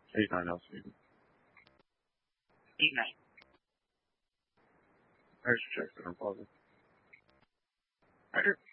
8-9 LC. 8-9. Extra check that I'm pausing. Roger.